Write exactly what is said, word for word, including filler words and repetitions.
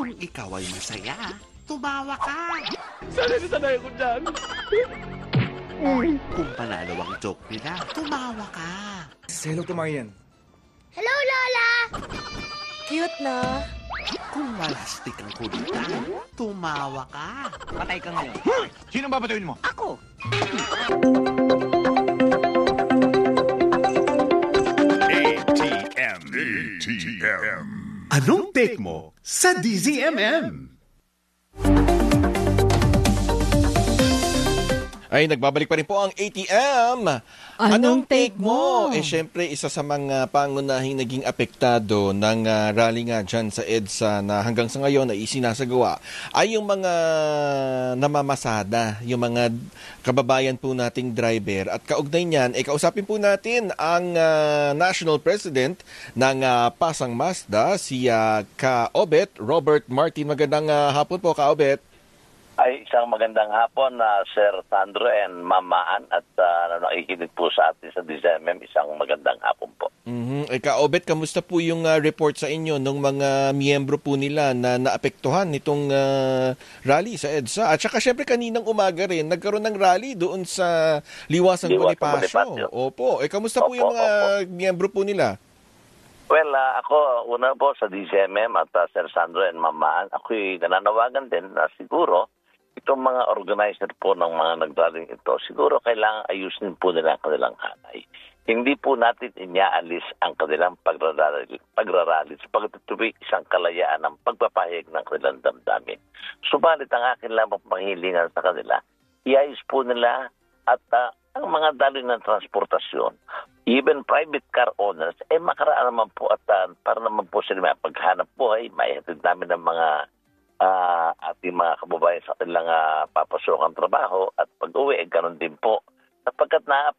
Kung ikaw ay masaya, tumawa ka. Sanay na sanay ako dyan. Kung panalo ang joke nila, tumawa ka. Hello to mga yan. Hello, Lola! Cute na. Kung malastik ang kulitan, tumawa ka. Patay ka ngayon. Sino babatuin mo? Ako. A T M. A T M. Anong take mo sa D Z M M? Ay, nagbabalik pa rin po ang A T M. Anong take mo? Eh, syempre, isa sa mga pangunahing naging apektado ng uh, rally nga dyan sa EDSA na hanggang sa ngayon ay isinasagawa ay yung mga namamasada, yung mga kababayan po nating driver. At kaugnay niyan, eh, kausapin po natin ang uh, National President ng uh, Pasang Mazda, si uh, Ka-Obet, Robert Martin. Magandang uh, hapon po, Ka-Obet. Ay, isang magandang hapon na uh, Sir Sandro and Mamaan at uh, nakikinig po sa atin sa D Z M M, isang magandang hapon po. Mm-hmm. Eh, Ka-Obet, kamusta po yung uh, report sa inyo ng mga miyembro po nila na naapektuhan nitong uh, rally sa EDSA? At saka syempre kaninang umaga rin, nagkaroon ng rally doon sa Liwasang Bonifacio. Opo. Eh, kamusta opo, po yung mga opo. miyembro po nila? Well, uh, ako, una po sa D Z M M at uh, Sir Sandro and Mamaan, ako'y nananawagan din na siguro itong mga organizer po ng mga nagdaling ito, siguro kailangan ayusin po nila ang kanilang hanay. Hindi po natin inyaalis ang kanilang pagrarally, pagrarally sapagkat ito isang kalayaan ng pagpapahayag ng kanilang damdamin. Subalit ang akin lamang panghilingan sa kanila, iayos po nila at uh, ang mga daloy ng transportasyon, even private car owners, eh makaraan naman po at uh, para naman po sila may paghanap buhay, maihatid namin ng mga Uh, ating mga kababayan sa kanilang uh, papasokang trabaho at pag-uwi, eh, ganun din po. Sapagkat na,